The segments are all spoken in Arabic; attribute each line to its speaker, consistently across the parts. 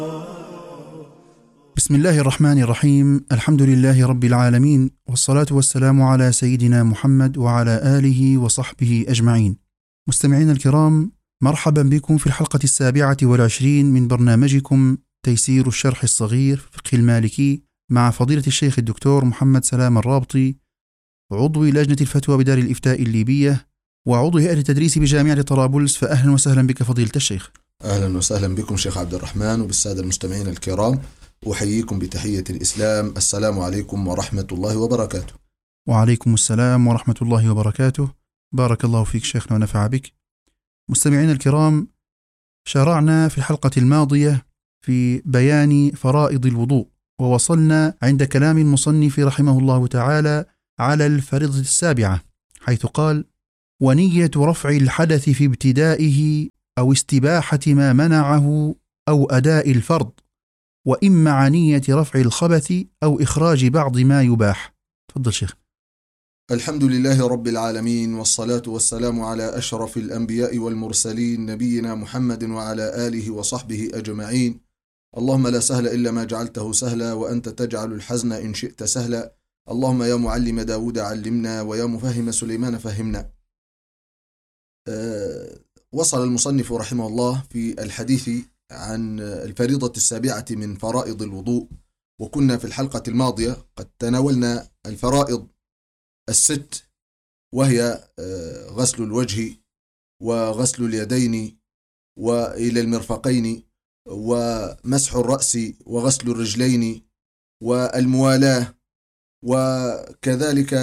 Speaker 1: بسم الله الرحمن الرحيم. الحمد لله رب العالمين، والصلاة والسلام على سيدنا محمد وعلى آله وصحبه أجمعين. مستمعين الكرام، مرحبا بكم في الحلقة 27 من برنامجكم تيسير الشرح الصغير فقه المالكي مع فضيلة الشيخ الدكتور محمد سلام الرابطي، عضو لجنة الفتوى بدار الإفتاء الليبية وعضو هيئة التدريس بجامعة طرابلس. فأهلا وسهلا بك فضيلة الشيخ.
Speaker 2: أهلا وسهلا بكم شيخ عبد الرحمن وبالسادة المستمعين الكرام، أحييكم بتحية الإسلام. السلام عليكم ورحمة الله وبركاته.
Speaker 1: وعليكم السلام ورحمة الله وبركاته. بارك الله فيك شيخنا ونفع بك. مستمعين الكرام، شرعنا في الحلقة الماضية في بيان فرائض الوضوء، ووصلنا عند كلام المصنف رحمه الله تعالى على الفريضة السابعة، حيث قال: ونية رفع الحدث في ابتدائه أو استباحة ما منعه أو أداء الفرض، وإما مع نية رفع الخبث أو إخراج بعض ما يباح. تفضل شيخ.
Speaker 2: الحمد لله رب العالمين، والصلاة والسلام على أشرف الأنبياء والمرسلين، نبينا محمد وعلى آله وصحبه أجمعين. اللهم لا سهل إلا ما جعلته سهلا، وأنت تجعل الحزن إن شئت سهلا. اللهم يا معلم داود علمنا، ويا مفهم سليمان فهمنا. وصل المصنف رحمه الله في الحديث عن الفريضة السابعة من فرائض الوضوء، وكنا في الحلقة الماضية قد تناولنا الفرائض الست، وهي غسل الوجه وغسل اليدين وإلى المرفقين، ومسح الرأس وغسل الرجلين والموالاة، وكذلك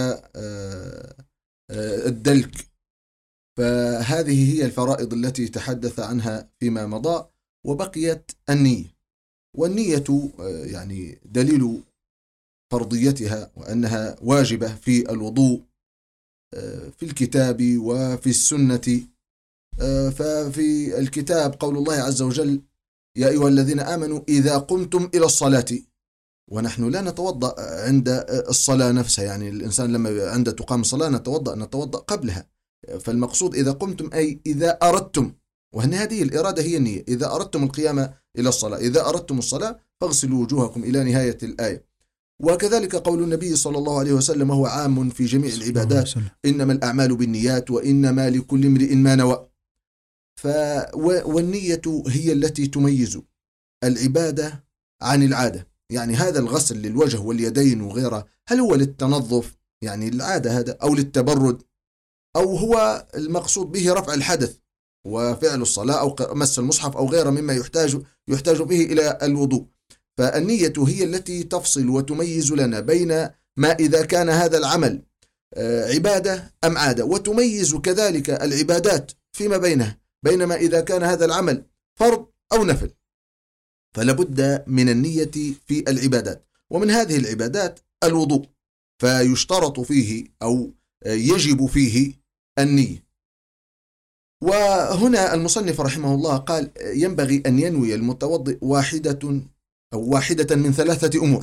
Speaker 2: الدلك. فهذه هي الفرائض التي تحدث عنها فيما مضى، وبقيت النية. والنية يعني دليل فرضيتها وأنها واجبة في الوضوء في الكتاب وفي السنة. ففي الكتاب قول الله عز وجل: يا أيها الذين آمنوا إذا قمتم إلى الصلاة. ونحن لا نتوضأ عند الصلاة نفسها، يعني الإنسان لما عند تقام الصلاة نتوضأ قبلها. فالمقصود إذا قمتم أي إذا أردتم، وهن هذه الإرادة هي النية. إذا أردتم القيام إلى الصلاة، إذا أردتم الصلاة فاغسلوا وجوهكم إلى نهاية الآية. وكذلك قول النبي صلى الله عليه وسلم، وهو عام في جميع العبادات: إنما الأعمال بالنيات وإنما لكل امرئ ما نوى. والنية هي التي تميز العبادة عن العادة. يعني هذا الغسل للوجه واليدين وغيره، هل هو للتنظف يعني العادة هذا، أو للتبرد، أو هو المقصود به رفع الحدث وفعل الصلاة أو مس المصحف أو غيره مما يحتاج به إلى الوضوء. فالنية هي التي تفصل وتميز لنا بين ما إذا كان هذا العمل عبادة أم عادة، وتميز كذلك العبادات فيما بينها، بينما إذا كان هذا العمل فرض أو نفل. فلابد من النية في العبادات، ومن هذه العبادات الوضوء، فيشترط فيه أو يجب فيه النية. وهنا المصنف رحمه الله قال: ينبغي أن ينوي المتوضئ واحدة من ثلاثة أمور: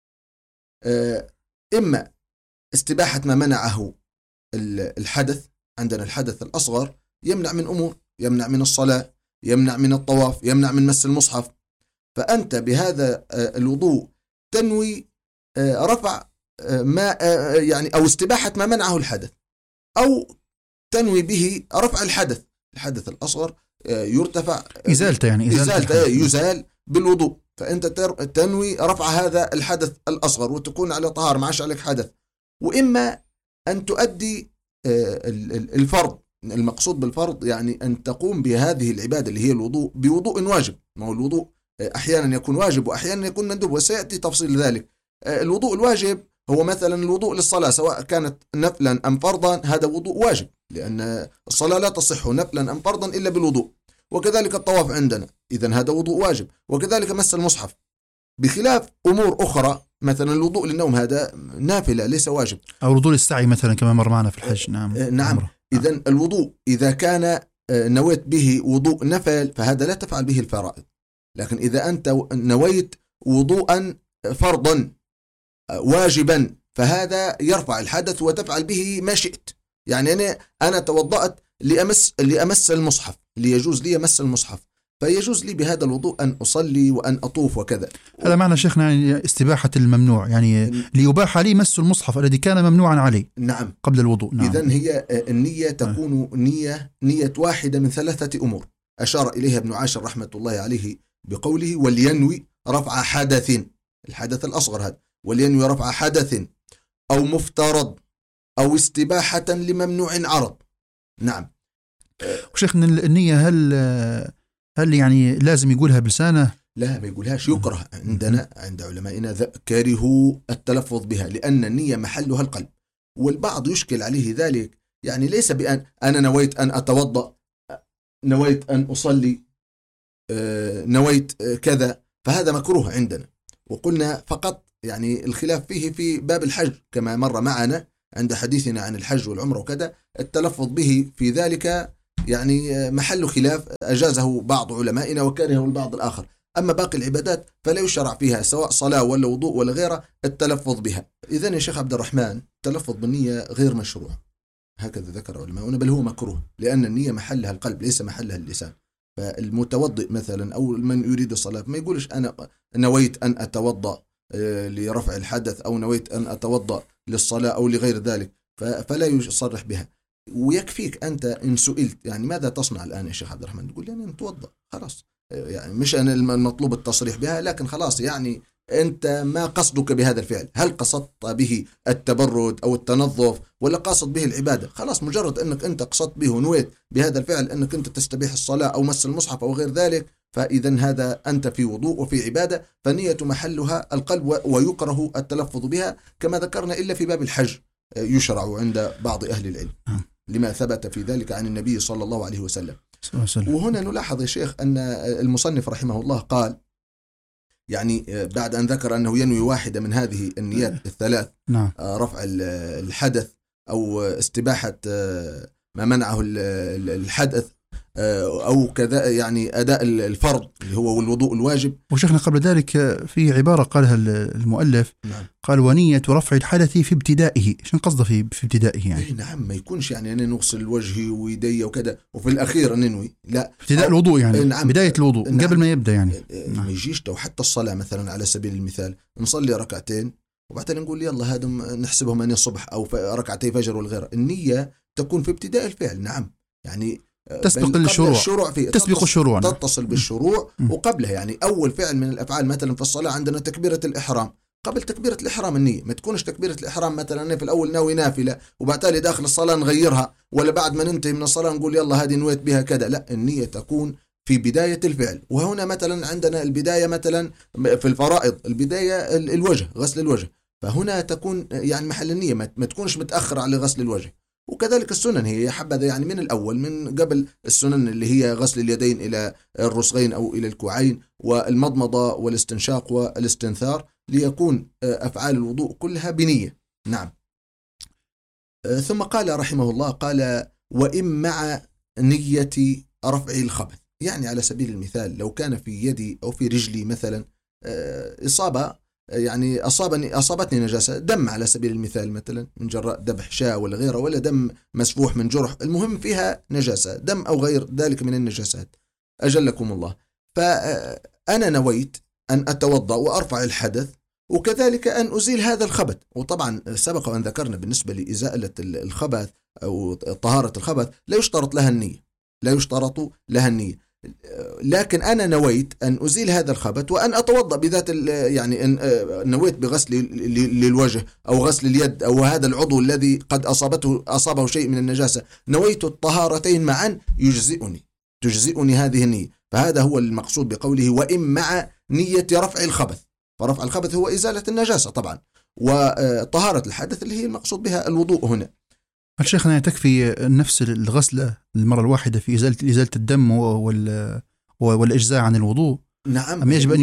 Speaker 2: إما استباحة ما منعه الحدث. عندنا الحدث الأصغر يمنع من أمور، يمنع من الصلاة، يمنع من الطواف، يمنع من مس المصحف. فأنت بهذا الوضوء تنوي رفع ما يعني أو استباحة ما منعه الحدث، أو تنوي به رفع الحدث الأصغر يرتفع،
Speaker 1: إزالته، يعني
Speaker 2: يزال بالوضوء. فأنت تنوي رفع هذا الحدث الأصغر وتكون على طهارة، معش عليك حدث. وإما أن تؤدي الفرض. المقصود بالفرض يعني أن تقوم بهذه العبادة اللي هي الوضوء بوضوء واجب. ما هو الوضوء أحيانا يكون واجب وأحيانا يكون مندوب، وسيأتي تفصيل ذلك. الوضوء الواجب هو مثلا الوضوء للصلاة، سواء كانت نفلا أم فرضا، هذا وضوء واجب، لأن الصلاة لا تصح نفلا أم فرضا إلا بالوضوء. وكذلك الطواف عندنا، إذن هذا وضوء واجب. وكذلك مس المصحف، بخلاف أمور أخرى مثلا الوضوء للنوم، هذا نافلة ليس واجب.
Speaker 1: أو وضوء السعي مثلا كما مر معنا في الحج.
Speaker 2: نعم. إذن الوضوء إذا كان نويت به وضوء نفل فهذا لا تفعل به الفرائض. لكن إذا أنت نويت وضوءا فرضا واجبا فهذا يرفع الحدث وتفعل به ما شئت. يعني أنا توضأت لأمس المصحف، ليجوز لي مس المصحف، فيجوز لي بهذا الوضوء أن أصلي وأن أطوف وكذا.
Speaker 1: هذا معنى شيخنا يعني استباحة الممنوع، يعني ليباح لي مس المصحف الذي كان ممنوعا علي
Speaker 2: نعم
Speaker 1: قبل الوضوء. نعم.
Speaker 2: إذن هي النية تكون نية واحدة من 3 أمور أشار إليها ابن عاشر رحمة الله عليه بقوله ولينوي رفع حدث، الحدث الأصغر هذا، ولينوي رفع حدث أو مفترض أو استباحة لممنوع عرض. نعم.
Speaker 1: وشيخنا النية هل يعني لازم يقولها بلسانه؟
Speaker 2: لا، ما يقولهاش، يكره عندنا عند علمائنا كرهوا التلفظ بها، لأن النية محلها القلب. والبعض يشكل عليه ذلك، يعني ليس بأن أنا نويت أن أتوضأ، نويت أن أصلي، نويت كذا، فهذا مكروه عندنا. وقلنا فقط يعني الخلاف فيه في باب الحج كما مر معنا عند حديثنا عن الحج والعمرة وكذا، التلفظ به في ذلك يعني محل خلاف، أجازه بعض علمائنا وكرهه البعض الآخر. أما باقي العبادات فلا يشرع فيها سواء صلاة ولا وضوء ولا غيره التلفظ بها. إذن يا شيخ عبد الرحمن التلفظ بالنية غير مشروع هكذا ذكر علماؤنا، بل هو مكروه، لأن النية محلها القلب ليس محلها اللسان. فالمتوضئ مثلا أو من يريد الصلاة ما يقولش أنا نويت أن أتوضأ لرفع الحدث أو نويت أن أتوضأ للصلاة أو لغير ذلك، فلا يصرح بها. ويكفيك أنت إن سئلت يعني ماذا تصنع الآن يا شيخ عبد الرحمن، تقول يعني نتوضأ خلاص، يعني مش أنا المطلوب التصريح بها، لكن خلاص يعني أنت ما قصدك بهذا الفعل، هل قصدت به التبرد أو التنظف ولا قاصد به العبادة؟ خلاص مجرد أنك أنت قصدت به ونويت بهذا الفعل أنك أنت تستبيح الصلاة أو مس المصحف أو غير ذلك، فإذا هذا أنت في وضوء وفي عبادة، فنية محلها القلب ويكره التلفظ بها كما ذكرنا، إلا في باب الحج يشرع عند بعض أهل العلم لما ثبت في ذلك عن النبي صلى الله عليه وسلم. وهنا نلاحظ يا شيخ أن المصنف رحمه الله قال يعني بعد أن ذكر أنه ينوي واحدة من هذه النيات الثلاث،
Speaker 1: نعم.
Speaker 2: رفع الحدث أو استباحة ما منعه الحدث أو كذا يعني أداء الفرض اللي هو الوضوء الواجب.
Speaker 1: وشيخنا قبل ذلك في عبارة قالها المؤلف،
Speaker 2: نعم.
Speaker 1: قال ونية رفع الحدث في ابتدائه. شنو قصده في ابتدائه يعني؟
Speaker 2: نعم، ما يكونش يعني أنا نغسل وجهي ويدي وكذا وفي الأخير ننوي، لا،
Speaker 1: ابتداء الوضوء يعني.
Speaker 2: نعم.
Speaker 1: بداية الوضوء. نعم. قبل ما يبدأ يعني.
Speaker 2: ما يجيش حتى الصلاة مثلا على سبيل المثال نصلي ركعتين وبعدين نقول يلا هذا نحسبهم أن الصبح أو ركعتي فجر والغير، النية تكون في ابتداء الفعل. نعم، يعني
Speaker 1: تسبق الشروع تسبق الشروع،
Speaker 2: تتصل بالشروع وقبلها، يعني أول فعل من الأفعال مثلا في الصلاة عندنا تكبيرة الإحرام، قبل تكبيرة الإحرام النية، ما تكونش تكبيرة الإحرام مثلا في الأول ناوي نافلة وبعتالي داخل الصلاة نغيرها، ولا بعد ما ننتهي من الصلاة نقول يلا هذه نويت بها كذا، لا، النية تكون في بداية الفعل. وهنا مثلا عندنا البداية مثلا في الفرائض البداية الوجه، غسل الوجه، فهنا تكون يعني محل النية، ما تكونش متأخر على غسل الوجه. وكذلك السنن هي حبذا يعني من الأول، من قبل السنن اللي هي غسل اليدين إلى الرسغين أو إلى الكوعين والمضمضة والاستنشاق والاستنثار، ليكون أفعال الوضوء كلها بنية. نعم. ثم قال رحمه الله قال وإن مع نية رفع الخبث، يعني على سبيل المثال لو كان في يدي أو في رجلي مثلا إصابة، يعني أصابتني نجاسة، دم على سبيل المثال مثلا من جراء ذبح شاة ولا غيره، ولا دم مسفوح من جرح، المهم فيها نجاسة، دم أو غير ذلك من النجاسات أجلكم الله، فأنا نويت أن أتوضأ وأرفع الحدث وكذلك أن أزيل هذا الخبث. وطبعا سبق وأن ذكرنا بالنسبة لإزالة الخبث أو طهارة الخبث لا يشترط لها النية، لا يشترط لها النية، لكن أنا نويت أن أزيل هذا الخبث وأن أتوضأ بذات يعني أن نويت بغسل للوجه أو غسل اليد أو هذا العضو الذي قد أصابه شيء من النجاسة، نويت الطهارتين معا تجزئني هذه النية. فهذا هو المقصود بقوله وإن مع نية رفع الخبث، فرفع الخبث هو إزالة النجاسة طبعا، وطهارة الحدث اللي هي المقصود بها الوضوء هنا.
Speaker 1: الشيخنا تكفي نفس الغسلة المرة الواحدة في إزالة الدم والإجزاء عن الوضوء؟
Speaker 2: نعم،
Speaker 1: أم يجب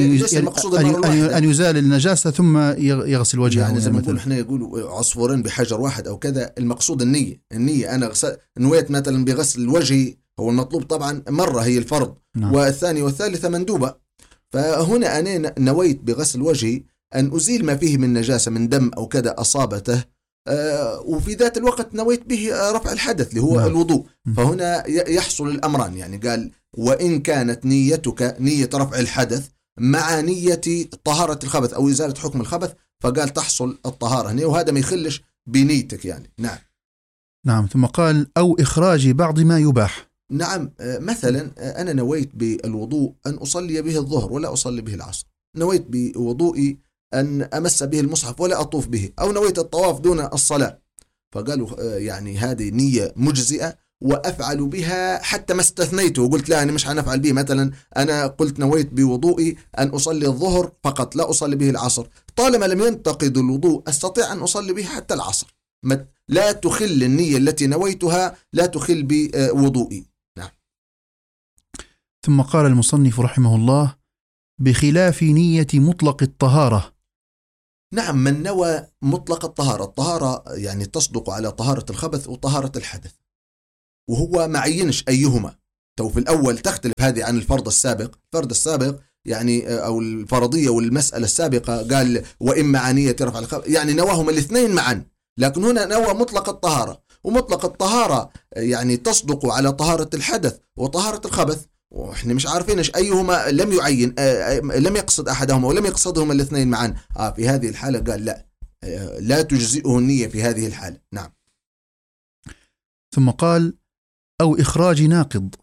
Speaker 1: أن يزال النجاسة ثم يغسل وجهه؟
Speaker 2: يعني زي ما نقول احنا يقولوا عصفورين بحجر واحد أو كذا، المقصود النية أنا نويت مثلا بغسل الوجه، هو المطلوب طبعا مرة هي الفرض، نعم. والثانية والثالثة مندوبة، فهنا أنا نويت بغسل وجهي أن أزيل ما فيه من نجاسة من دم أو كذا أصابته، وفي ذات الوقت نويت به رفع الحدث اللي هو الوضوء، فهنا يحصل الأمران، يعني قال وإن كانت نيتك نية رفع الحدث مع نية طهارة الخبث أو إزالة حكم الخبث، فقال تحصل الطهارة هنا، وهذا ما يخلش بنيتك يعني. نعم.
Speaker 1: نعم. ثم قال أو إخراج بعض ما يباح.
Speaker 2: نعم. مثلا أنا نويت بالوضوء أن أصلي به الظهر ولا أصلي به العصر، نويت بوضوئي أن أمس به المصحف ولا أطوف به، أو نويت الطواف دون الصلاة، فقالوا يعني هذه نية مجزئة وأفعل بها حتى ما استثنيته وقلت لا أنا مش هنفعل به. مثلا أنا قلت نويت بوضوئي أن أصلي الظهر فقط لا أصلي به العصر، طالما لم ينتقد الوضوء أستطيع أن أصلي به حتى العصر، لا تخل النية التي نويتها لا تخل بوضوئي. نعم.
Speaker 1: ثم قال المصنف رحمه الله بخلاف نية مطلق الطهارة.
Speaker 2: نعم. من نوى مطلق الطهارة، الطهارة يعني تصدق على طهارة الخبث وطهارة الحدث، وهو ما عينش أيهما. تو في الأول تختلف هذه عن الفرض السابق. الفرض السابق يعني أو الفرضية والمسألة السابقة قال وإما عن نية رفع الخبث، يعني نواهما الاثنين معا، لكن هنا نوى مطلق الطهارة، ومطلق الطهارة يعني تصدق على طهارة الحدث وطهارة الخبث، وإحنا مش عارفين إيش أيهما لم يعين، لم يقصد أحدهما ولم يقصدهما الاثنين معا. في هذه الحالة قال لا، لا تجزئه النية في هذه الحالة. نعم.
Speaker 1: ثم قال أو إخراج ناقض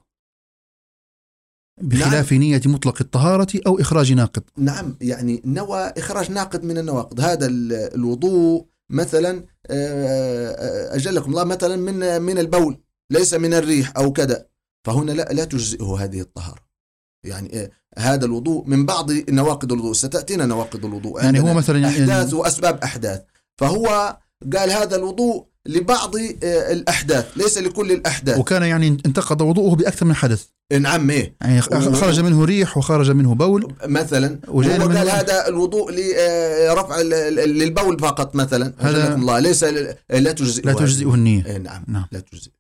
Speaker 1: بخلاف
Speaker 2: نعم.
Speaker 1: نية مطلق الطهارة أو إخراج ناقض.
Speaker 2: نعم. يعني نوى إخراج ناقض من النواقض. هذا الوضوء مثلا أجلكم الله مثلا من البول ليس من الريح أو كذا، فهنا لا تجزئه هذه الطهارة. يعني هذا الوضوء من بعض نواقض الوضوء، ستأتينا نواقض الوضوء
Speaker 1: يعني هو مثلا
Speaker 2: أحداث وأسباب أحداث، فهو قال هذا الوضوء لبعض الأحداث ليس لكل الأحداث،
Speaker 1: وكان يعني انتقض وضوءه بأكثر من حدث.
Speaker 2: نعم. إيه
Speaker 1: يعني خرج منه ريح وخرج منه بول
Speaker 2: مثلا، هو قال هذا الوضوء لرفع للبول فقط مثلا، هذا الله ليس لا تجزئه
Speaker 1: النية.
Speaker 2: نعم. لا تجزئ.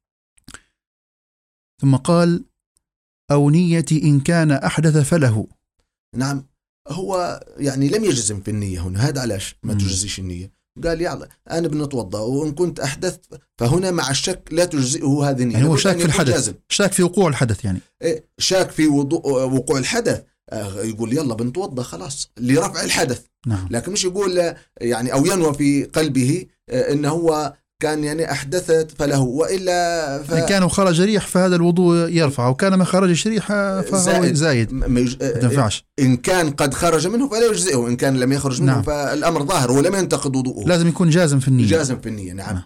Speaker 1: ثم قال أو نية إن كان أحدث فله.
Speaker 2: نعم. هو يعني لم يجزم في النية هنا، هذا علاش ما تجزيش النية. قال يلا أنا بنتوضأ وإن كنت أحدثت، فهنا مع الشك لا تجزئه هذه النية.
Speaker 1: يعني هو شاك في الحدث، شاك في وقوع الحدث، يعني
Speaker 2: شاك في وقوع الحدث، يقول يلا بنتوضأ خلاص لرفع الحدث.
Speaker 1: نعم.
Speaker 2: لكن مش يقول يعني أو ينوى في قلبه إنه هو كان يعني أحدثت فله، وإلا
Speaker 1: إن كان خرج ريح فهذا الوضوء يرفع، وكان ما خرج ريح فهو زايد ما تنفعش.
Speaker 2: إن كان قد خرج منه فلا يجزئه، إن كان لم يخرج منه. نعم. فالأمر ظاهر ولم ينتقد وضوءه،
Speaker 1: لازم يكون جازم في النية.
Speaker 2: جازم في النية. نعم.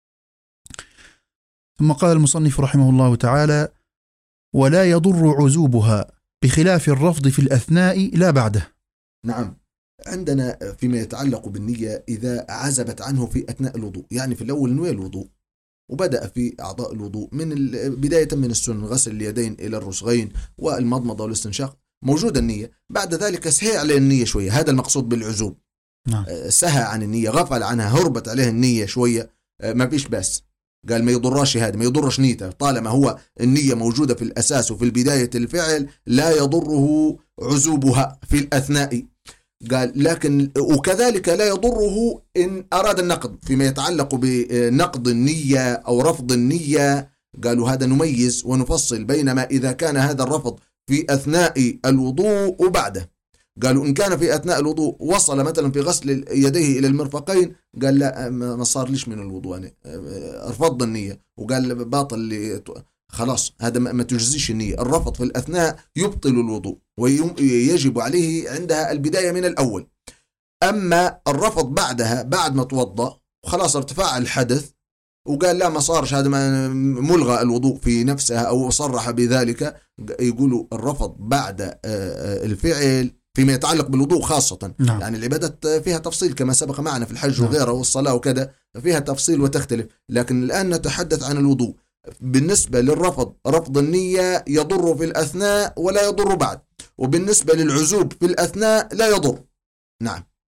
Speaker 1: ثم قال المصنف رحمه الله تعالى ولا يضر عزوبها بخلاف الرفض في الأثناء لا بعده.
Speaker 2: نعم. عندنا فيما يتعلق بالنية إذا عزبت عنه في أثناء الوضوء، يعني في الأول نوى الوضوء وبدأ في أعضاء الوضوء من بداية من السنن غسل اليدين إلى الرسغين والمضمضة والاستنشاق، موجودة النية. بعد ذلك سهى على النية شوية، هذا المقصود بالعزوب.
Speaker 1: نعم.
Speaker 2: سهى عن النية، غفل عنها، هربت عليه النية شوية، ما فيش بس. قال ما يضرش هذا، ما يضرش نيته، طالما هو النية موجودة في الأساس وفي البداية الفعل لا يضره عزوبها في الأثناء. قال لكن وكذلك لا يضره إن أراد النقض. فيما يتعلق بنقض النية أو رفض النية قالوا هذا نميز ونفصل بينما إذا كان هذا الرفض في أثناء الوضوء وبعده. قالوا إن كان في أثناء الوضوء وصل مثلا في غسل يديه إلى المرفقين، قال لا ما صار ليش من الوضوء، أنا رفض النية، وقال باطل خلاص هذا ما تجزيش النية. الرفض في الأثناء يبطل الوضوء ويجب عليه عندها البداية من الأول. أما الرفض بعدها بعد ما توضأ وخلاص ارتفاع الحدث وقال لا ما صارش، هذا ما ملغى الوضوء في نفسها أو صرح بذلك، يقولوا الرفض بعد الفعل فيما يتعلق بالوضوء خاصة.
Speaker 1: نعم.
Speaker 2: يعني العبادات فيها تفصيل كما سبق معنا في الحج وغيره والصلاة وكذا، فيها تفصيل وتختلف، لكن الآن نتحدث عن الوضوء. بالنسبة للرفض رفض النية يضر في الأثناء ولا يضر بعد، وبالنسبة للعزوب في الأثناء لا يضر. نعم.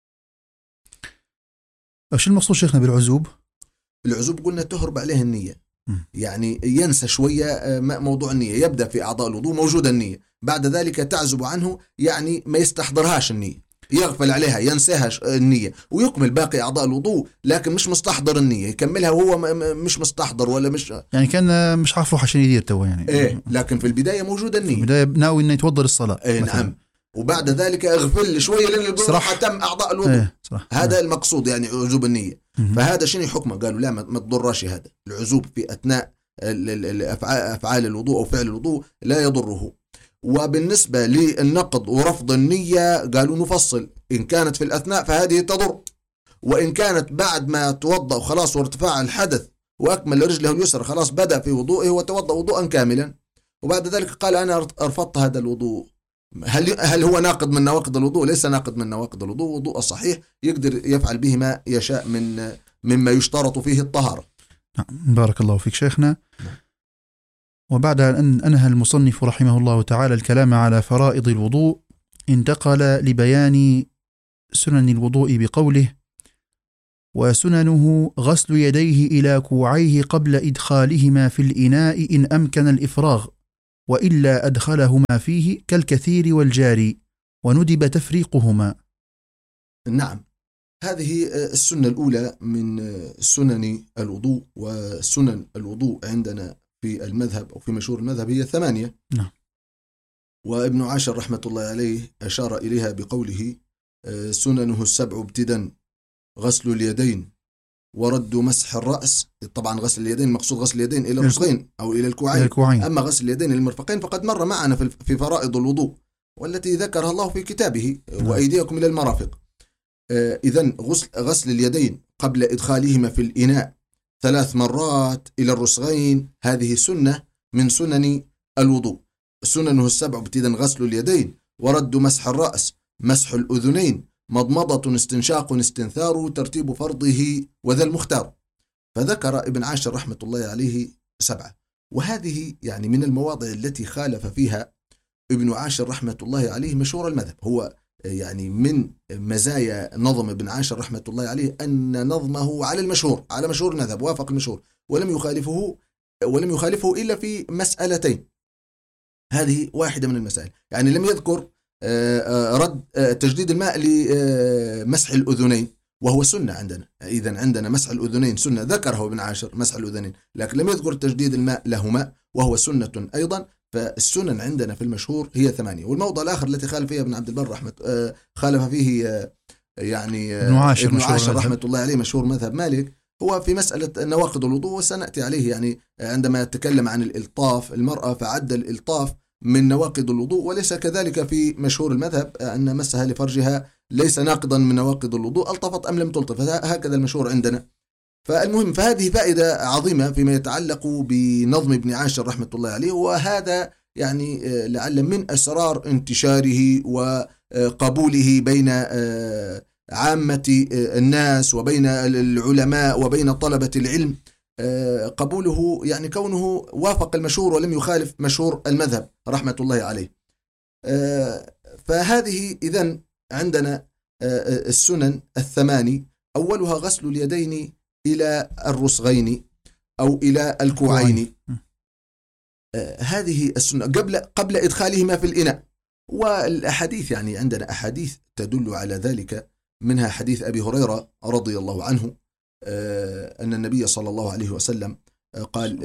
Speaker 1: ايش المقصود شيخنا بالعزوب؟
Speaker 2: العزوب قلنا تهرب عليه النية، يعني ينسى شوية موضوع النية، يبدأ في أعضاء الوضوء موجودة النية، بعد ذلك تعزب عنه، يعني ما يستحضرهاش النية. يغفل عليها، ينساها النية، ويكمل باقي أعضاء الوضوء، لكن مش مستحضر النية، يكملها وهو مش مستحضر ولا مش
Speaker 1: يعني كان مش عارف روح عشان يدير توا يعني.
Speaker 2: إيه، لكن في البداية موجودة النية،
Speaker 1: في البداية ناوي إنه يتوضأ للصلاة.
Speaker 2: إيه نعم. وبعد ذلك اغفل شوية لأن الوضوء تم أعضاء الوضوء.
Speaker 1: إيه
Speaker 2: هذا المقصود يعني عزوب النية. فهذا شنو حكمه؟ قالوا لا ما تضرش هذا العزوب في أثناء أفعال الوضوء أو فعل الوضوء لا يضره. وبالنسبة للنقض ورفض النية قالوا نفصل، إن كانت في الأثناء فهذه تضر، وإن كانت بعد ما توضأ وخلاص وارتفاع الحدث وأكمل رجله اليسرى خلاص بدأ في وضوءه وتوضأ وضوءا كاملا، وبعد ذلك قال أنا أرفضت هذا الوضوء، هل هو ناقض من نواقض الوضوء؟ ليس ناقض من نواقض الوضوء، وضوء الصحيح يقدر يفعل به ما يشاء مما يشترط فيه الطهارة.
Speaker 1: بارك الله فيك شيخنا. وبعد أن أنهى المصنف رحمه الله تعالى الكلام على فرائض الوضوء، انتقل لبيان سنن الوضوء بقوله: وسننه غسل يديه إلى كوعيه قبل إدخالهما في الإناء إن أمكن الإفراغ، وإلا أدخلهما فيه كالكثير والجاري، وندب تفريقهما.
Speaker 2: نعم، هذه السنة الأولى من سنن الوضوء. وسنن الوضوء عندنا في المذهب أو في مشهور المذهب هي 8.
Speaker 1: نعم.
Speaker 2: وابن عاشر رحمة الله عليه أشار إليها بقوله: سننه 7 ابتدا: غسل اليدين، ورد مسح الرأس. طبعا غسل اليدين مقصود غسل اليدين إلى الرسغين أو إلى الكوعين. أما غسل اليدين إلى المرفقين فقد مر معنا في فرائض الوضوء والتي ذكرها الله في كتابه: وأيديكم إلى المرافق. إذن غسل اليدين قبل إدخالهما في الإناء 3 مرات إلى الرسغين، هذه سنة من سنن الوضوء. سننه 7 ابتدا: غسل اليدين، ورد مسح الرأس، مسح الأذنين، مضمضة، استنشاق، استنثار، ترتيب فرضه، وذا المختار. فذكر ابن عاشر رحمة الله عليه 7، وهذه يعني من المواضع التي خالف فيها ابن عاشر رحمة الله عليه مشهور المذهب. هو يعني من مزايا نظم ابن عاشر رحمة الله عليه أن نظمه على المشهور، على مشهور المذهب، وافق المشهور ولم يخالفه إلا في مسألتين. هذه واحدة من المسائل، يعني لم يذكر رد تجديد الماء لمسح الأذنين، وهو سنة عندنا. إذن عندنا مسح الأذنين سنة ذكره ابن عاشر، مسح الأذنين، لكن لم يذكر تجديد الماء لهما، وهو سنة أيضا. فالسنن عندنا في المشهور هي 8. والموضع الآخر التي خالف فيها ابن عبد البر خالف فيه يعني ابن عاشر رحمة الله عليه مشهور مذهب مالك، هو في مسألة نواقض الوضوء، وسنأتي عليه يعني عندما تكلم عن الإلطاف المرأة فعد الإلطاف من نواقض الوضوء، وليس كذلك في مشهور المذهب أن مسها لفرجها ليس ناقضا من نواقض الوضوء، ألطفت أم لم تلطف، هكذا المشهور عندنا. فالمهم، فهذه فائدة عظيمة فيما يتعلق بنظم ابن عاشر رحمة الله عليه، وهذا يعني لعل من أسرار انتشاره وقبوله بين عامة الناس وبين العلماء وبين طلبة العلم، قبوله يعني كونه وافق المشهور ولم يخالف مشهور المذهب رحمة الله عليه. فهذه إذن عندنا السنن 8، أولها غسل اليدين إلى الرسغين أو إلى الكوعين. هذه السنة قبل إدخالهما في الإناء. والأحاديث يعني عندنا أحاديث تدل على ذلك، منها حديث أبي هريرة رضي الله عنه أن النبي صلى الله عليه وسلم قال: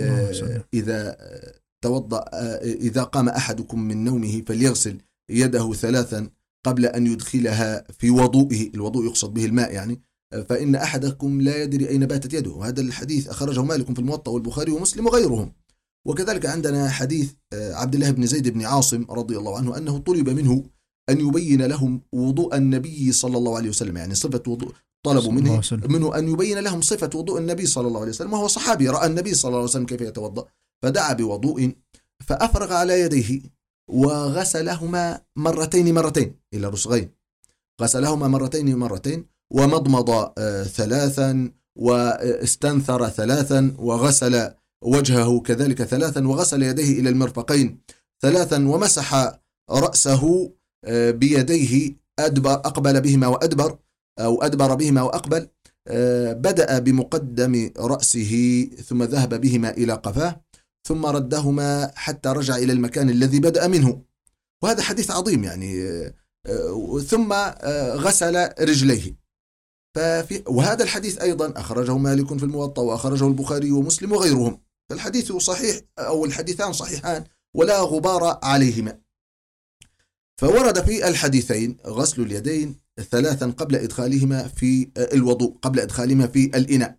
Speaker 2: إذا قام أحدكم من نومه فليغسل يده 3 قبل أن يدخلها في وضوئه، الوضوء يقصد به الماء يعني، فإن أحدكم لا يدري أين باتت يده. وهذا الحديث أخرجه مالك في الموطأ والبخاري ومسلم وغيرهم. وكذلك عندنا حديث عبد الله بن زيد بن عاصم رضي الله عنه أنه طلب منه أن يبين لهم وضوء النبي صلى الله عليه وسلم، يعني صفة وضوء، طلبوا منه أن يبين لهم صفة وضوء النبي صلى الله عليه وسلم، وهو صحابي رأى النبي صلى الله عليه وسلم كيف يتوضأ، فدعا بوضوء فأفرغ على يديه وغسلهما مرتين إلى الرسغين، غسلهما مرتين ومضمض 3 واستنثر 3 وغسل وجهه كذلك 3 وغسل يديه إلى المرفقين 3 ومسح رأسه بيديه أقبل بهما وأدبر أو أدبر بهما وأقبل، بدأ بمقدم رأسه ثم ذهب بهما إلى قفاه ثم ردهما حتى رجع إلى المكان الذي بدأ منه. وهذا حديث عظيم يعني ثم غسل رجليه. وهذا الحديث أيضا أخرجه مالك في الموطأ وأخرجه البخاري ومسلم وغيرهم، فالحديث صحيح أو الحديثان صحيحان ولا غبار عليهما. فورد في الحديثين غسل اليدين 3 قبل إدخالهما في الوضوء، قبل إدخالهما في الإناء.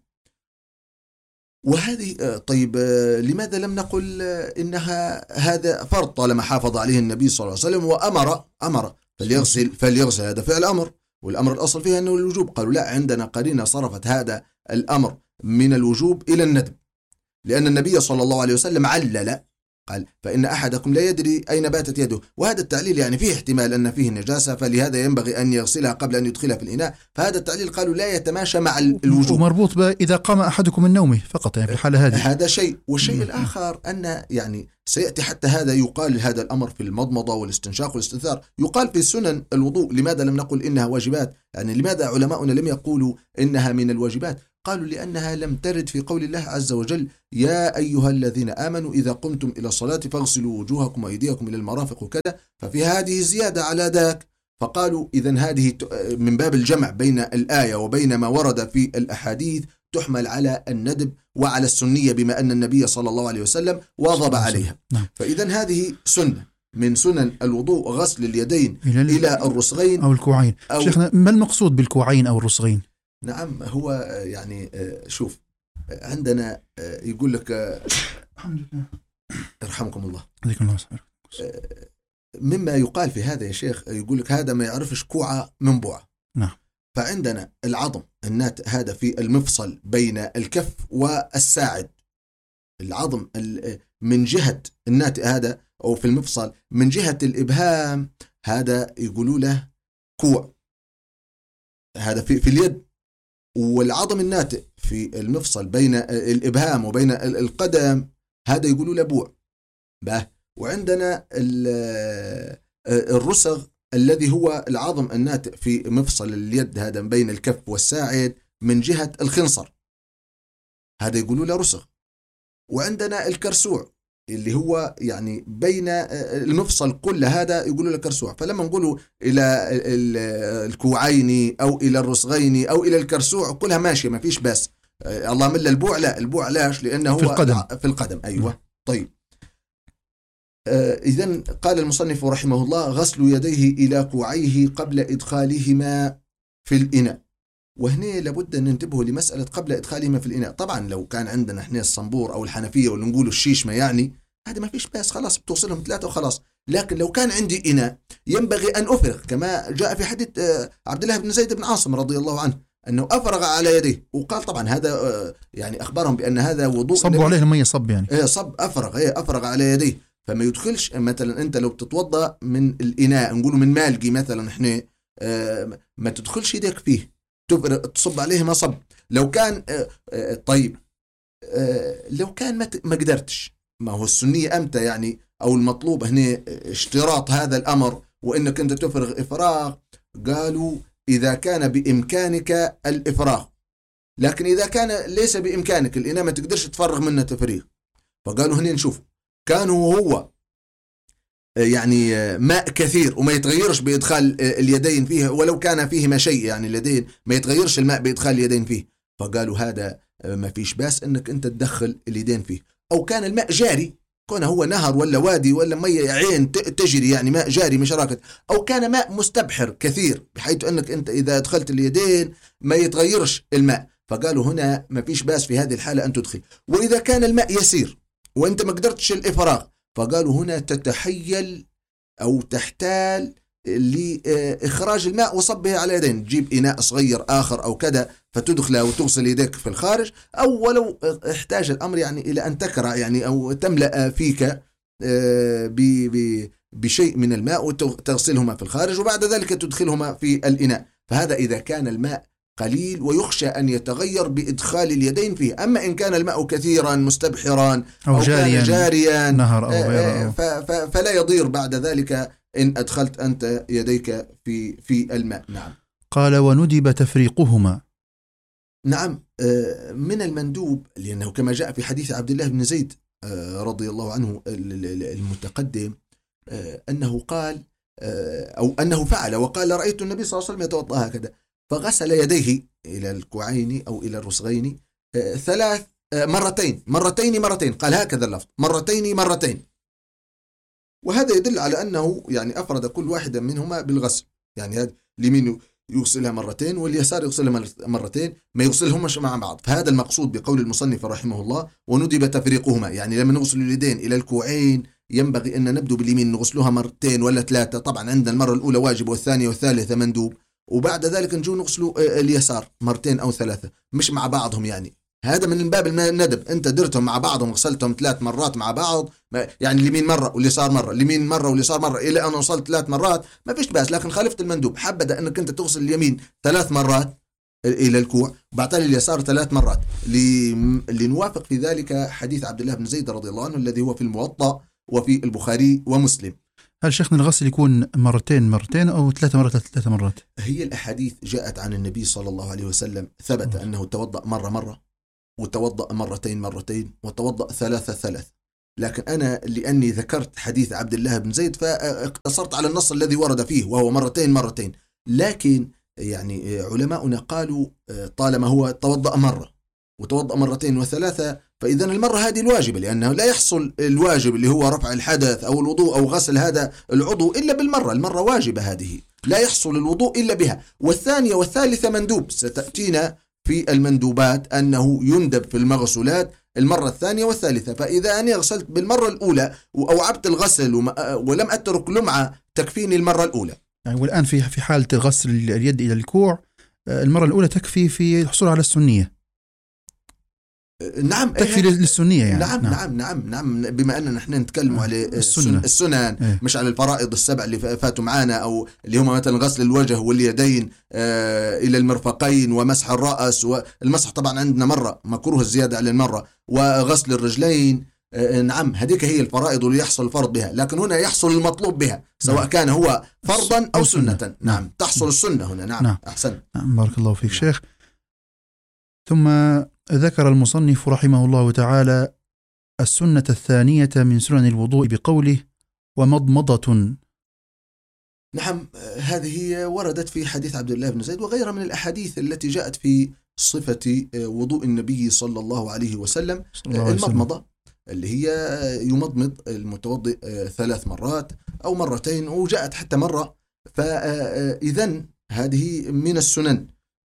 Speaker 2: وهذه طيب لماذا لم نقل إنها هذا فرض طالما حافظ عليه النبي صلى الله عليه وسلم وأمر فليغسل، هذا فعل أمر، والأمر الأصل فيها أنه الوجوب. قالوا لا، عندنا قرينة صرفت هذا الأمر من الوجوب إلى الندب، لأن النبي صلى الله عليه وسلم علل، قال فإن أحدكم لا يدري أين باتت يده، وهذا التعليل يعني فيه احتمال أن فيه نجاسة، فلهذا ينبغي أن يغسلها قبل أن يدخلها في الإناء، فهذا التعليل قالوا لا يتماشى مع الوجوب،
Speaker 1: ومربوط إذا قام أحدكم من نومه فقط، يعني في الحالة هذه
Speaker 2: هذا شيء. والشيء الآخر أن يعني سيأتي حتى هذا يقال هذا الأمر في المضمضة والاستنشاق والاستنثار، يقال في سنن الوضوء. لماذا لم نقل إنها واجبات؟ يعني لماذا علماؤنا لم يقولوا إنها من الواجبات؟ قالوا لأنها لم ترد في قول الله عز وجل يا أيها الذين آمنوا إذا قمتم إلى الصلاة فاغسلوا وجوهكم وأيديكم إلى المرافق وكذا، ففي هذه زيادة على ذاك. فقالوا إذن هذه من باب الجمع بين الآية وبين ما ورد في الأحاديث تحمل على الندب وعلى السنية، بما أن النبي صلى الله عليه وسلم واظب عليها. فإذن هذه سنة من سنن الوضوء، غسل اليدين إلى الرسغين
Speaker 1: أو الكوعين. شيخنا، ما المقصود بالكوعين أو الرسغين؟
Speaker 2: نعم، هو يعني شوف، عندنا يقول لك
Speaker 1: الحمد لله
Speaker 2: يرحمكم الله، مما يقال في هذا يا شيخ، يقول لك هذا ما يعرفش كوعة من بوعة.
Speaker 1: نعم.
Speaker 2: فعندنا العظم النات هذا في المفصل بين الكف والساعد، العظم من جهة النات هذا أو في المفصل من جهة الإبهام، هذا يقولوا له كوع، هذا في اليد. والعظم الناتئ في المفصل بين الإبهام وبين القدم، هذا يقولوا له بوع. وعندنا الرسغ الذي هو العظم الناتئ في مفصل اليد، هذا بين الكف والساعد من جهة الخنصر، هذا يقولوا له رسغ. وعندنا الكرسوع اللي هو يعني بين المفصل كله، هذا يقولوا له كرسوع. فلما نقولوا إلى الكوعين أو إلى الرسغين أو إلى الكرسوع كلها ماشية، ما فيش بس. اللهم إلا البوع لا، البوع لاش لأنه هو في القدم. أيوة. طيب إذن قال المصنف رحمه الله غسل يديه إلى كوعيه قبل إدخالهما في الإناء. وهنا لابد أن ننتبه لمسألة قبل إدخالهما في الإناء. طبعا لو كان عندنا احنا الصنبور أو الحنفية ولا نقول الشيشمة، يعني هذا ما فيش بس، خلاص بتوصلهم 3 وخلاص. لكن لو كان عندي إناء ينبغي أن أفرغ، كما جاء في حديث عبد الله بن زيد بن عاصم رضي الله عنه أنه أفرغ على يديه، وقال طبعا هذا يعني أخبرهم بأن هذا وضوء،
Speaker 1: صبوا عليه المية صب، يعني
Speaker 2: صب أفرغ على يديه. فما يدخلش مثلا أنت لو بتتوضأ من الإناء، نقوله من مالقي مثلا احنا، ما تدخلش يديك فيه، تصب عليه ما صب. لو كان طيب لو كان ما قدرتش، ما هو السنية أمتى يعني، أو المطلوب هنا اشتراط هذا الأمر وإنك أنت تفرغ إفراغ. قالوا إذا كان بإمكانك الإفراغ، لكن إذا كان ليس بإمكانك الإناء ما تقدرش تفرغ منه تفريغ، فقالوا هنا نشوف كانوا هو يعني ماء كثير وما يتغيرش بإدخال اليدين فيه، ولو كان فيهما شيء، يعني اليدين ما يتغيرش الماء بإدخال اليدين فيه، فقالوا هذا ما فيش باس انك انت تدخل اليدين فيه. او كان الماء جاري، كونه هو نهر ولا وادي ولا مية عين تجري، يعني ماء جاري مش راكد، او كان ماء مستبحر كثير بحيث انك انت اذا ادخلت اليدين ما يتغيرش الماء، فقالوا هنا ما فيش باس في هذه الحالة ان تدخل. واذا كان الماء يسير وانت ما قدرتش الافراغ، فقالوا هنا تتحيل أو تحتال لإخراج الماء وصبه على يدين، تجيب إناء صغير آخر أو كذا فتدخله وتغسل يديك في الخارج، أو ولو احتاج الأمر يعني إلى أن تكرع يعني أو تملأ فيك بشيء من الماء وتغسلهما في الخارج، وبعد ذلك تدخلهما في الإناء. فهذا إذا كان الماء قليل ويخشى أن يتغير بإدخال اليدين فيه. أما إن كان الماء كثيرا مستبحرا أو جاريا
Speaker 1: نهر أو غيره،
Speaker 2: فلا يضير بعد ذلك إن أدخلت أنت يديك في الماء. نعم.
Speaker 1: قال وندب تفريقهما.
Speaker 2: نعم، من المندوب، لأنه كما جاء في حديث عبد الله بن زيد رضي الله عنه المتقدم، أنه قال أو أنه فعل وقال رأيت النبي صلى الله عليه وسلم يتوضأ هكذا، فغسل يديه إلى الكوعين أو إلى الرسغين مرتين، قال هكذا اللفظ مرتين، وهذا يدل على أنه يعني أفرد كل واحدة منهما بالغسل. يعني هذا اليمين يغسلها مرتين واليسار يغسلها مرتين، ما يغسلهمش مع بعض. فهذا المقصود بقول المصنف رحمه الله وندب تفريقهما. يعني لما نغسل اليدين إلى الكوعين ينبغي أن نبدو باليمين نغسلها مرتين ولا ثلاثة، طبعا عندنا المرة الأولى واجب والثانية والثالثة مندوب، وبعد ذلك نجو نغسل اليسار مرتين أو ثلاثة، مش مع بعضهم. يعني هذا من باب الندب، أنت درتهم مع بعضهم غسلتهم 3 مرات مع بعض، يعني اليمين مرة واليسار مرة، اليمين مرة واليسار مرة، إلى أن وصلت 3 مرات ما فيش بأس، لكن خالفت المندوب. حبذا أنك أنت تغسل اليمين 3 مرات إلى الكوع، بعد اليسار 3 مرات، لنوافق في ذلك حديث عبد الله بن زيد رضي الله عنه الذي هو في الموطأ وفي البخاري ومسلم.
Speaker 1: هل شيخنا الغسل يكون مرتين أو 3 مرات؟
Speaker 2: هي الأحاديث جاءت عن النبي صلى الله عليه وسلم، ثبت أنه توضأ مرة وتوضأ مرتين وتوضأ 3، لكن أنا لأني ذكرت حديث عبد الله بن زيد فاقتصرت على النص الذي ورد فيه وهو مرتين. لكن يعني علماؤنا قالوا طالما هو توضأ مرة وتوضأ مرتين و3 فإذا المرة هذه الواجبة، لأنه لا يحصل الواجب اللي هو رفع الحدث أو الوضوء أو غسل هذا العضو إلا بالمرة. المرة واجبة هذه، لا يحصل الوضوء إلا بها. والثانية والثالثة مندوب، ستأتينا في المندوبات أنه يندب في المغسولات المرة الثانية والثالثة. فإذا أنا غسلت بالمرة الأولى وأوعبت الغسل ولم أترك لمعة تكفيني المرة الأولى.
Speaker 1: يعني والآن في حالة غسل اليد إلى الكوع المرة الأولى تكفي في الحصول على السنية.
Speaker 2: نعم،
Speaker 1: تكفي للسنية يعني.
Speaker 2: نعم. بما أننا نحن نتكلم على السنن مش على الفرائض ال7 اللي فاتوا معنا، أو اللي هم مثلا غسل الوجه واليدين إلى المرفقين ومسح الرأس، والمسح طبعا عندنا مرة مكروه الزيادة على المرة، وغسل الرجلين. نعم، هذيك هي الفرائض اللي يحصل الفرض بها، لكن هنا يحصل المطلوب بها سواء كان هو فرضا أو سنة. نعم، تحصل السنة هنا. نعم. أحسن.
Speaker 1: نعم، بارك الله فيك شيخ. ثم ذكر المصنف رحمه الله تعالى السنة الثانية من سنن الوضوء بقوله ومضمضة.
Speaker 2: نعم، هذه وردت في حديث عبد الله بن زيد وغيرها من الأحاديث التي جاءت في صفة وضوء النبي صلى الله عليه وسلم. المضمضة اللي هي يمضمض المتوضئ 3 مرات أو مرتين، وجاءت حتى مرة. فإذن هذه من السنن.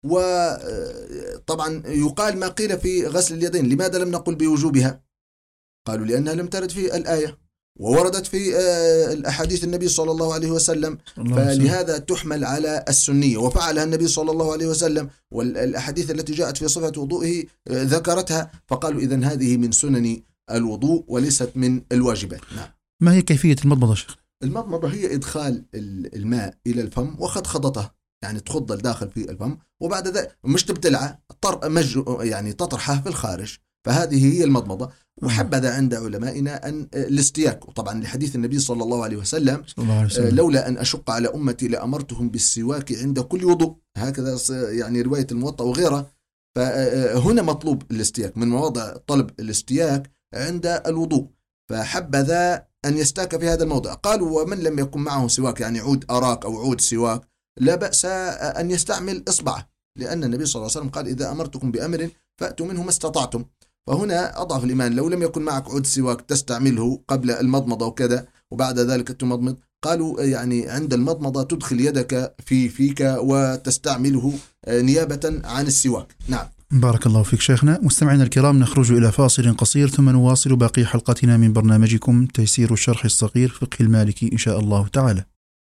Speaker 2: وطبعا يقال ما قيل في غسل اليدين، لماذا لم نقل بوجوبها؟ قالوا لأنها لم ترد في الآية ووردت في الأحاديث النبي صلى الله عليه وسلم، فلهذا تحمل على السنية، وفعلها النبي صلى الله عليه وسلم، والأحاديث التي جاءت في صفة وضوئه ذكرتها، فقالوا إذن هذه من سنن الوضوء وليست من الواجبات. نعم.
Speaker 1: ما هي كيفية المضمضة شيخ؟
Speaker 2: المضمضة هي إدخال الماء إلى الفم وخضخضته، يعني تخض الداخل في الفم، وبعد ذلك مش تبتلعه، يعني تطرحه في الخارج. فهذه هي المضمضة. وحبذا عند علمائنا أن الاستياك، وطبعا لحديث النبي صلى الله عليه وسلم لولا أن أشق على أمتي لأمرتهم بالسواك عند كل وضوء، هكذا يعني رواية الموطأ وغيره. فهنا مطلوب الاستياك، من مواضع طلب الاستياك عند الوضوء، فحبذا أن يستاك في هذا الموضع. قالوا ومن لم يكن معه سواك، يعني عود أراك أو عود سواك، لا بأس أن يستعمل إصبعه، لأن النبي صلى الله عليه وسلم قال إذا أمرتكم بأمر فأتوا منه ما استطعتم. فهنا أضعف الإيمان، لو لم يكن معك عود سواك تستعمله قبل المضمضة وكذا وبعد ذلك تمضمض. قالوا يعني عند المضمضة تدخل يدك في فيك وتستعمله نيابة عن السواك. نعم.
Speaker 1: بارك الله فيك شيخنا. مستمعينا الكرام، نخرج إلى فاصل قصير ثم نواصل باقي حلقتنا من برنامجكم تيسير الشرح الصغير فقه المالكي إن شاء الله تعالى.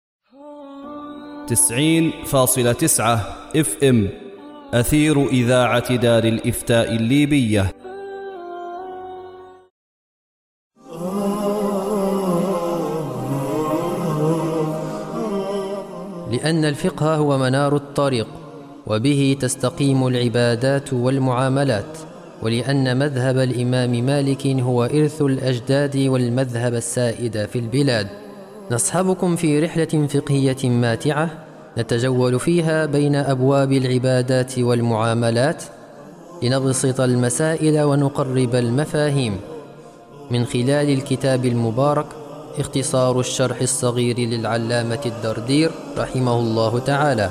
Speaker 3: 90.9 FM أثير إذاعة دار الإفتاء الليبية.
Speaker 4: لأن الفقه هو منار الطريق، وبه تستقيم العبادات والمعاملات، ولأن مذهب الإمام مالك هو إرث الأجداد والمذهب السائد في البلاد. نصحبكم في رحلة فقهية ماتعة نتجول فيها بين أبواب العبادات والمعاملات لنبسط المسائل ونقرب المفاهيم من خلال الكتاب المبارك اختصار الشرح الصغير للعلامة الدردير رحمه الله تعالى.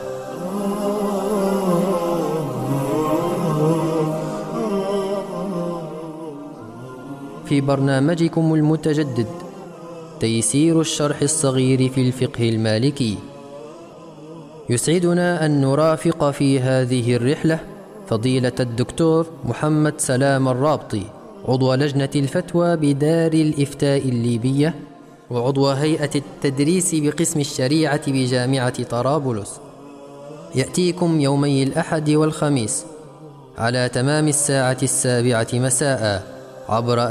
Speaker 4: في برنامجكم المتجدد تيسير الشرح الصغير في الفقه المالكي، يسعدنا أن نرافق في هذه الرحلة فضيلة الدكتور محمد سلام الرابطي، عضو لجنة الفتوى بدار الإفتاء الليبية وعضو هيئة التدريس بقسم الشريعة بجامعة طرابلس. يأتيكم يومي الأحد والخميس على تمام الساعة 7 مساء عبر